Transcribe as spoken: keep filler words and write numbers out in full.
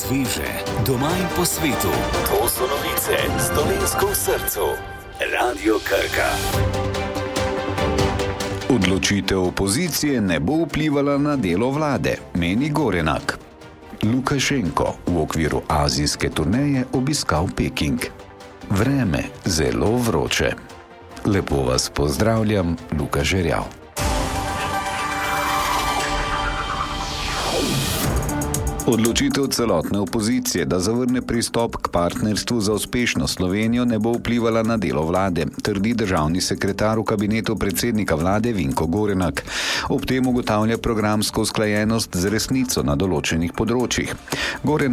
sveže, doma in po svetu. To so novice s Dolenjsko v srcu. Radio Krka. Odločitev opozicije ne bo vplivala na delo vlade, meni Gorenak. Lukašenko v okviru azijske turneje obiskal Peking. Vreme zelo vroče. Lepo vas pozdravljam, Luka Žerjav. Odločitev celotne opozicije, da zavrne pristop k partnerstvu za uspešno Slovenijo, ne bo vplivala na delo vlade, trdi državni sekretar v kabinetu predsednika vlade Vinko Gorenak. Ob tem ugotavlja programsko usklajenost z resnico na določenih področjih. Gorenak